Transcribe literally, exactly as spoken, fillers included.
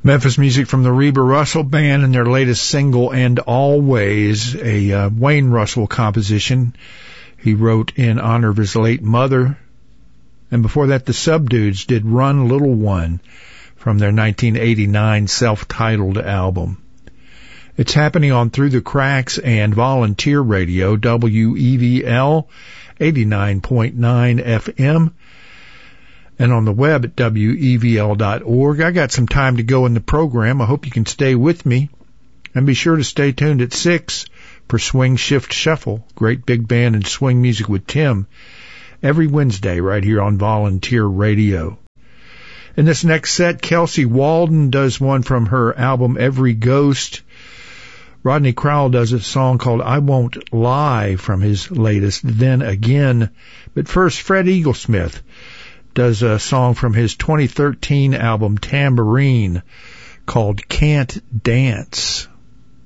Memphis music from the Reba Russell Band and their latest single, And Always, a uh, Wayne Russell composition he wrote in honor of his late mother. And before that, the Subdudes did Run Little One from their nineteen eighty-nine self-titled album. It's happening on Through the Cracks and Volunteer Radio, W E V L eighty-nine point nine F M. And on the web at W E V L dot org. I got some time to go in the program. I hope you can stay with me. And be sure to stay tuned at six for Swing Shift Shuffle, great big band and swing music with Tim, every Wednesday right here on Volunteer Radio. In this next set, Kelsey Walden does one from her album Every Ghost. Rodney Crowell does a song called I Won't Lie from his latest, Then Again. But first, Fred Eaglesmith does a song from his twenty thirteen album Tambourine called Can't Dance.